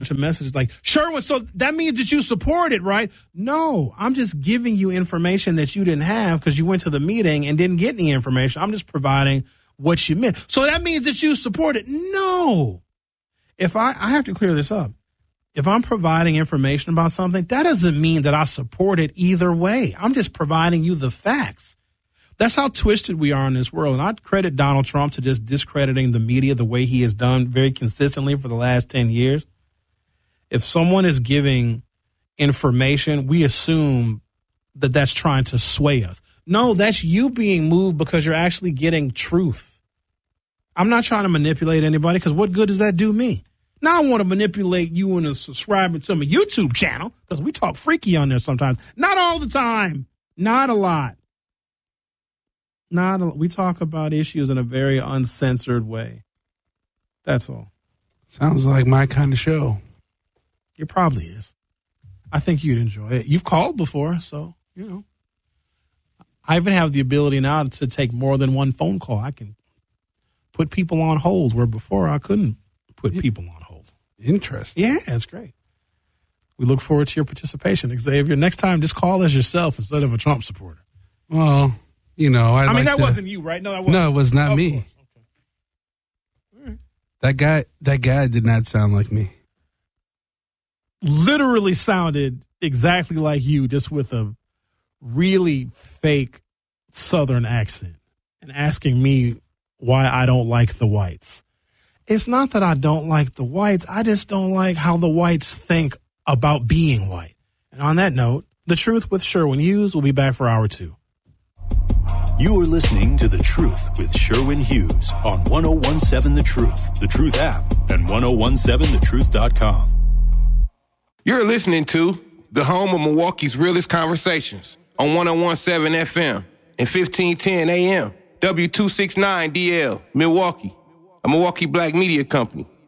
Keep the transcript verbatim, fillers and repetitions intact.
bunch of messages like, Sherwin, so that means that you support it, right? No, I'm just giving you information that you didn't have because you went to the meeting and didn't get any information. I'm just providing what you meant. So that means that you support it. No. If I, I have to clear this up. If I'm providing information about something, that doesn't mean that I support it either way. I'm just providing you the facts. That's how twisted we are in this world. And I credit Donald Trump to just discrediting the media the way he has done very consistently for the last ten years. If someone is giving information, we assume that that's trying to sway us. No, that's you being moved because you're actually getting truth. I'm not trying to manipulate anybody because what good does that do me? Now I want to manipulate you into subscribing to my YouTube channel because we talk freaky on there sometimes. Not all the time. Not a lot. Not a, we talk about issues in a very uncensored way. That's all. Sounds like my kind of show. It probably is. I think you'd enjoy it. You've called before, so, you know. I even have the ability now to take more than one phone call. I can put people on hold where before I couldn't put people on hold. Interesting. Yeah, that's great. We look forward to your participation, Xavier. Next time, just call as yourself instead of a Trump supporter. Well, you know, I'd I mean, like that to, wasn't you, right? No, that wasn't. No, it was not of me. Course. Okay. All right. That guy, that guy did not sound like me. Literally sounded exactly like you, just with a really fake Southern accent and asking me why I don't like the whites. It's not that I don't like the whites. I just don't like how the whites think about being white. And on that note, The Truth with Sherwin Hughes will be back for hour two. You are listening to The Truth with Sherwin Hughes on one oh one seven The Truth, The Truth app, and ten seventeen the truth dot com. You're listening to the home of Milwaukee's realest conversations on ten seventeen F M and fifteen ten A M, W two sixty-nine D L, Milwaukee, a Milwaukee Black Media Company.